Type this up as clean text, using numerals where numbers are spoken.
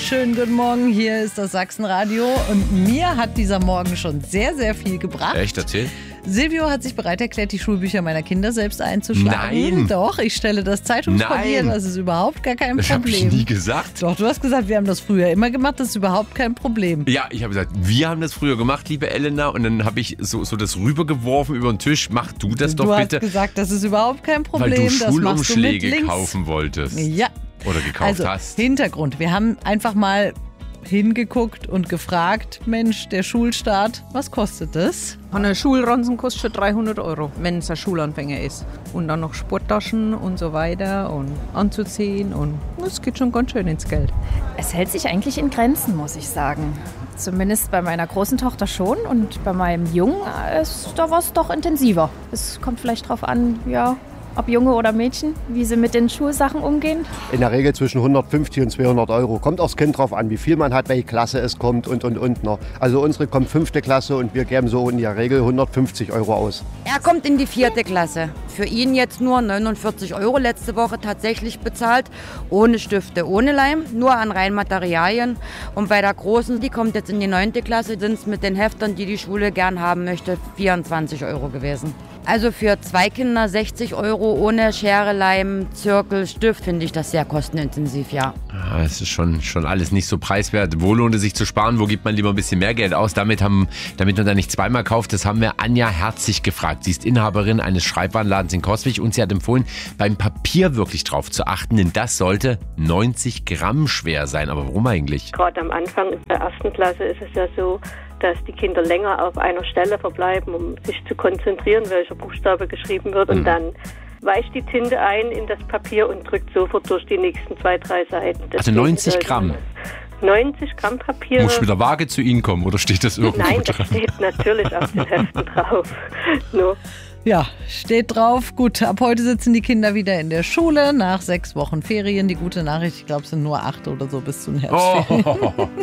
Schönen guten Morgen, hier ist das Sachsenradio und mir hat dieser Morgen schon sehr, sehr viel gebracht. Echt, erzähl? Silvio hat sich bereit erklärt, die Schulbücher meiner Kinder selbst einzuschlagen. Nein! Doch, ich stelle das Zeitungspapier, Nein! das ist überhaupt gar kein Das habe Problem. ich nie gesagt. Doch, du hast gesagt, wir haben das früher immer gemacht, das ist überhaupt kein Problem. Ja, ich habe gesagt, wir haben das früher gemacht, liebe Elena. Und dann habe ich so das rübergeworfen über den Tisch. Mach du das doch Du bitte. hast gesagt, das ist überhaupt kein Problem, weil du das machst du mit Schulumschläge links. kaufen wolltest. Ja. Oder gekauft Also, hast. Hintergrund, wir haben einfach mal hingeguckt und gefragt, Mensch, der Schulstart, was kostet das? Eine Schulranzen kostet schon 300 €, wenn es ein Schulanfänger ist. Und dann noch Sporttaschen und so weiter und anzuziehen und es geht schon ganz schön ins Geld. Es hält sich eigentlich in Grenzen, muss ich sagen. Zumindest bei meiner großen Tochter schon und bei meinem Jungen da war es doch intensiver. Es kommt vielleicht drauf an, ja, ob Junge oder Mädchen, wie sie mit den Schulsachen umgehen. In der Regel zwischen 150 und 200 €. Kommt aufs Kind drauf an, wie viel man hat, welche Klasse es kommt und. Noch. Also unsere kommt 5. Klasse und wir geben so in der Regel 150 € aus. Er kommt in die 4. Klasse. Für ihn jetzt nur 49 € letzte Woche tatsächlich bezahlt. Ohne Stifte, ohne Leim, nur an reinen Materialien. Und bei der Großen, die kommt jetzt in die 9. Klasse, sind es mit den Heftern, die die Schule gern haben möchte, 24 € gewesen. Also für 2 Kinder 60 € ohne Schere, Leim, Zirkel, Stift finde ich das sehr kostenintensiv, ja. Ja, es ist schon alles nicht so preiswert. Wo lohnt es sich zu sparen? Wo gibt man lieber ein bisschen mehr Geld aus? Damit man da nicht zweimal kauft, das haben wir Anja Herzig gefragt. Sie ist Inhaberin eines Schreibwarenladens in Coswig und sie hat empfohlen, beim Papier wirklich drauf zu achten, denn das sollte 90 Gramm schwer sein. Aber warum eigentlich? Gerade am Anfang in der 1. Klasse ist es ja so, dass die Kinder länger auf einer Stelle verbleiben, um sich zu konzentrieren, welcher Buchstabe geschrieben wird. Und dann weicht die Tinte ein in das Papier und drückt sofort durch die nächsten 2, 3 Seiten. Also 90 Gramm? 90 Gramm Papier. Muss ich mit der Waage zu Ihnen kommen oder steht das irgendwo Nein, dran? das steht natürlich auf den Heften drauf. No. Ja, steht drauf. Gut, ab heute sitzen die Kinder wieder in der Schule nach 6 Wochen Ferien. Die gute Nachricht, ich glaube, es sind nur 8 oder so bis zu den Herbstferien. Oh.